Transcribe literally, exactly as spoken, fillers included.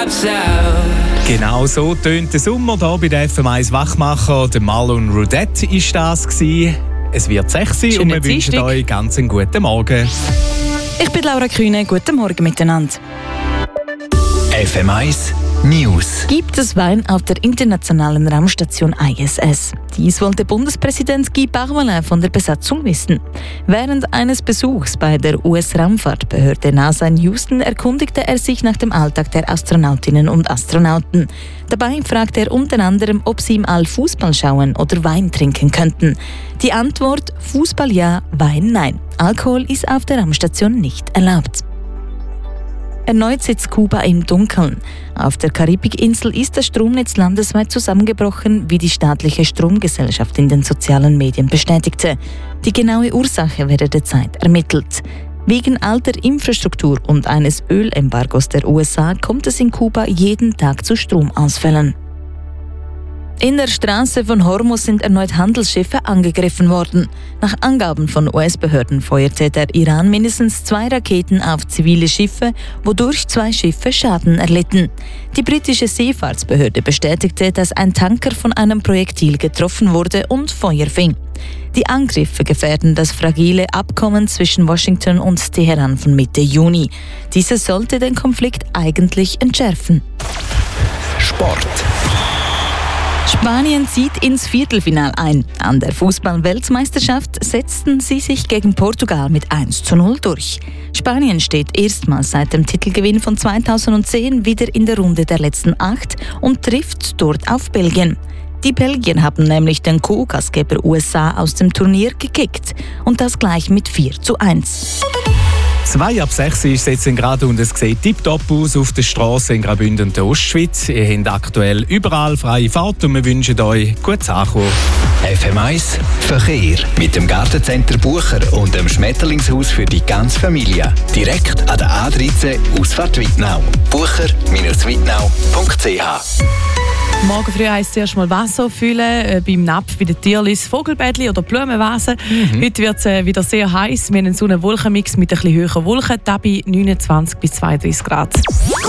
drops out. Genau so tönt der Sommer hier bei der F M eins Wachmacher. Der Marlon Rudette war das gewesen. Es wird sechs Uhr und wir wünschen Dienstag. euch ganz einen guten Morgen. Ich bin Laura Kühne. Guten Morgen miteinander. F M eins News. Gibt es Wein auf der internationalen Raumstation I S S? Dies wollte Bundespräsident Guy Parmelin von der Besatzung wissen. Während eines Besuchs bei der U S-Raumfahrtbehörde NASA in Houston erkundigte er sich nach dem Alltag der Astronautinnen und Astronauten. Dabei fragte er unter anderem, ob sie im All Fußball schauen oder Wein trinken könnten. Die Antwort: Fußball ja, Wein nein. Alkohol ist auf der Raumstation nicht erlaubt. Erneut sitzt Kuba im Dunkeln. Auf der Karibikinsel ist das Stromnetz landesweit zusammengebrochen, wie die staatliche Stromgesellschaft in den sozialen Medien bestätigte. Die genaue Ursache werde derzeit ermittelt. Wegen alter Infrastruktur und eines Ölembargos der U S A kommt es in Kuba jeden Tag zu Stromausfällen. In der Straße von Hormuz sind erneut Handelsschiffe angegriffen worden. Nach Angaben von U S-Behörden feuerte der Iran mindestens zwei Raketen auf zivile Schiffe, wodurch zwei Schiffe Schaden erlitten. Die britische Seefahrtsbehörde bestätigte, dass ein Tanker von einem Projektil getroffen wurde und Feuer fing. Die Angriffe gefährden das fragile Abkommen zwischen Washington und Teheran von Mitte Juni. Dieses sollte den Konflikt eigentlich entschärfen. Sport. Spanien zieht ins Viertelfinale ein. An der Fußball-Weltmeisterschaft setzten sie sich gegen Portugal mit eins zu null durch. Spanien steht erstmals seit dem Titelgewinn von zweitausendzehn wieder in der Runde der letzten acht und trifft dort auf Belgien. Die Belgier haben nämlich den Co-Gastgeber U S A aus dem Turnier gekickt und das gleich mit vier zu eins. Zwei ab sechs ist es jetzt gerade und es sieht tipptopp aus auf der Straße in Graubünden und der Ostschweiz. Ihr habt aktuell überall freie Fahrt und wir wünschen euch gutes Ankommen. F M eins Verkehr mit dem Gartencenter Bucher und dem Schmetterlingshaus für die ganze Familie. Direkt an der A dreizehn Ausfahrt Wittnau. bucher Bindestrich wittnau punkt c h. Morgen früh heisst es zuerst mal Wasser füllen, äh, beim Napf, bei den Tierlis, Vogelbettli oder Blumenvasen. Mhm. Heute wird es äh, wieder sehr heiß. Wir haben einen Sonne-Wolken-Mix mit ein bisschen höheren Wolken, dabei neunundzwanzig bis zweiunddreißig Grad.